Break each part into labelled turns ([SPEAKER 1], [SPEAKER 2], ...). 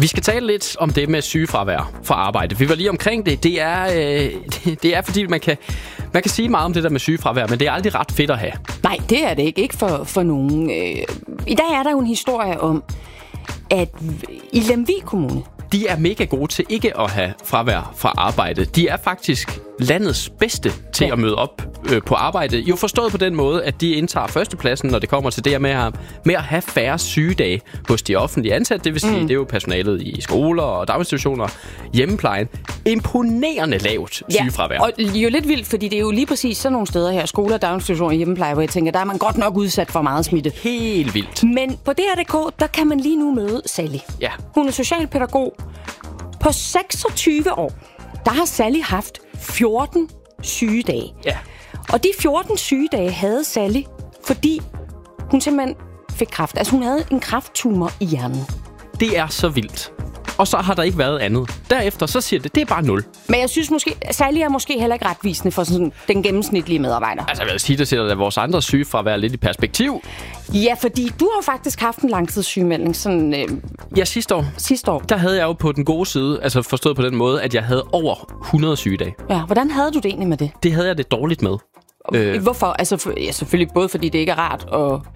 [SPEAKER 1] Vi skal tale lidt om det med sygefravær fra arbejde. Vi var lige omkring det. Det er fordi, man kan sige meget om det der med sygefravær, men det er aldrig ret fedt at have.
[SPEAKER 2] Nej, det er det ikke. Ikke for nogen. I dag er der jo en historie om, at i Lemvig Kommune,
[SPEAKER 1] de er mega gode til ikke at have fravær fra arbejde. De er faktisk landets bedste til at møde op på arbejde. Jo forstået på den måde, at de indtager førstepladsen, når det kommer til det her med at have færre sygedage hos de offentlige ansatte. Det vil sige, det er jo personalet i skoler og daginstitutioner, hjemmeplejen. Imponerende lavt sygefravær.
[SPEAKER 2] Og jo lidt vildt, fordi det er jo lige præcis sådan nogle steder her, skoler, daginstitutioner og hjemmepleje, hvor jeg tænker, der er man godt nok udsat for meget smitte.
[SPEAKER 1] Helt vildt.
[SPEAKER 2] Men på DR.dk, der kan man lige nu møde Sally.
[SPEAKER 1] Ja.
[SPEAKER 2] Hun er socialpædagog. På 26 år, der har Sally haft 14 sygedage.
[SPEAKER 1] Ja.
[SPEAKER 2] Og de 14 sygedage havde Sally, fordi hun simpelthen fik kræft. Altså hun havde en kræfttumor i hjernen.
[SPEAKER 1] Det er så vildt. Og så har der ikke været andet. Derefter så siger det er bare 0.
[SPEAKER 2] Men jeg synes måske, Sally er måske heller ikke retvisende for sådan den gennemsnitlige medarbejder.
[SPEAKER 1] Altså jeg vil sige, det sætter da vores andre sygefravær lidt i perspektiv.
[SPEAKER 2] Ja, fordi du har faktisk haft en langtidssygemelding sådan...
[SPEAKER 1] Ja, sidste år. Der havde jeg jo på den gode side, altså forstået på den måde, at jeg havde over 100 sygedage.
[SPEAKER 2] Ja, hvordan havde du det egentlig med det?
[SPEAKER 1] Det havde jeg det dårligt med.
[SPEAKER 2] Hvorfor? Altså, selvfølgelig både fordi det ikke er rart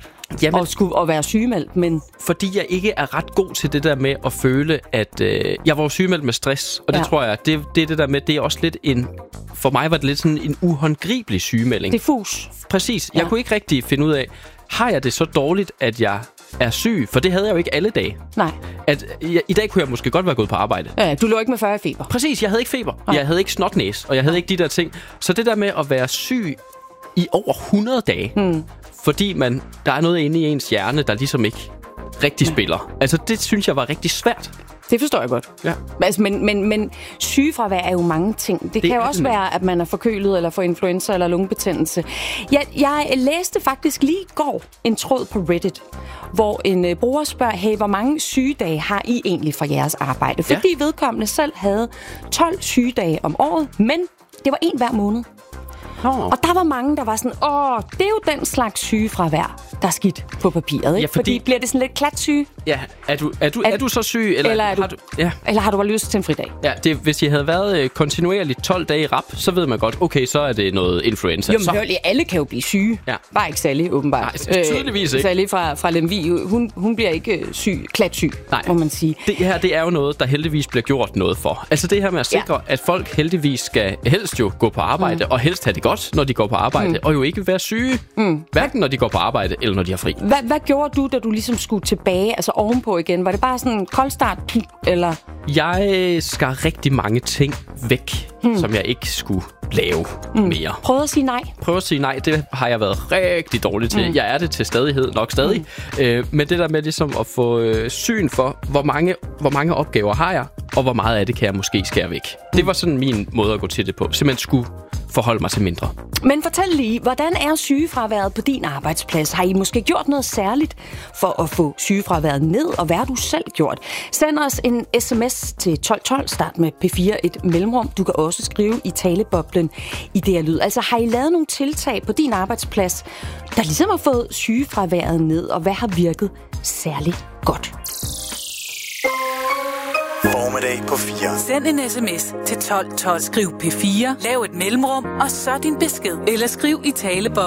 [SPEAKER 2] at være sygemeldt, men...
[SPEAKER 1] Fordi jeg ikke er ret god til det der med at føle, at jeg var sygemeldt med stress. Og det tror jeg, det er det der med, det er også lidt en... For mig var det lidt sådan en uhåndgribelig sygemelding.
[SPEAKER 2] Diffus.
[SPEAKER 1] Præcis. Jeg kunne ikke rigtig finde ud af, har jeg det så dårligt, at jeg er syg? For det havde jeg jo ikke alle dage.
[SPEAKER 2] Nej.
[SPEAKER 1] I dag kunne jeg måske godt være gået på arbejde.
[SPEAKER 2] Ja, du lå ikke med 40 feber.
[SPEAKER 1] Præcis, jeg havde ikke feber. Nej. Jeg havde ikke snotnæs, og jeg havde ikke de der ting. Så det der med at være syg i over 100 dage, fordi der er noget inde i ens hjerne, der ligesom ikke rigtig spiller. Altså, det synes jeg var rigtig svært.
[SPEAKER 2] Det forstår jeg godt.
[SPEAKER 1] Ja.
[SPEAKER 2] Altså, men sygefravær er jo mange ting. Det kan jo også være, at man er forkølet, eller får influenza, eller lungebetændelse. Jeg læste faktisk lige i går en tråd på Reddit, hvor en bruger spørger, hey, hvor mange sygedage har I egentlig fra jeres arbejde? Fordi vedkommende selv havde 12 sygedage om året, men det var en hver måned. Og der var mange, der var sådan, det er jo den slags sygefravær, der er skidt på papiret, ikke?
[SPEAKER 1] Ja, fordi
[SPEAKER 2] bliver det sådan lidt klatsyge?
[SPEAKER 1] Ja, er du så syg?
[SPEAKER 2] Eller har du bare lyst til en fridag?
[SPEAKER 1] Ja, hvis jeg havde været kontinuerligt 12 dage i rap, så ved man godt, okay, så er det noget influenza.
[SPEAKER 2] Jo, men alle kan jo blive syge. Ja. Bare ikke Sally, åbenbart.
[SPEAKER 1] Nej, tydeligvis ikke.
[SPEAKER 2] Sally fra Lemvig, hun bliver ikke klatsyg, må man sige.
[SPEAKER 1] Det her, det er jo noget, der heldigvis bliver gjort noget for. Altså det her med at sikre, at folk heldigvis skal helst jo gå på arbejde, og helst have det godt, når de går på arbejde, og jo ikke være syge, hverken når de går på arbejde, eller når de har fri.
[SPEAKER 2] Hvad gjorde du, da du ligesom skulle tilbage, altså ovenpå igen? Var det bare sådan en koldstart, eller?
[SPEAKER 1] Jeg skar rigtig mange ting væk, som jeg ikke skulle lave mere.
[SPEAKER 2] Prøv at sige nej. Det har jeg været rigtig dårlig til. Jeg er det til stadighed, nok stadig. Men det der med ligesom at få syn for, hvor mange opgaver har jeg, og hvor meget af det kan jeg måske skære væk. Det var sådan min måde at gå til det på. Simpelthen skulle forholde mig til mindre. Men fortæl lige, hvordan er sygefraværet på din arbejdsplads? Har I måske gjort noget særligt for at få sygefraværet ned, og hvad har du selv gjort? Send os en sms til 1212, start med P4 et mellemrum. Du kan også skrive i taleboblen i DR Lyd. Altså har I lavet nogle tiltag på din arbejdsplads, der ligesom har fået sygefraværet ned, og hvad har virket særligt godt?
[SPEAKER 3] Formiddag på 4.
[SPEAKER 4] Send en sms til 1212. Skriv P4, lav et mellemrum, og så din besked. Eller skriv i taleboblen.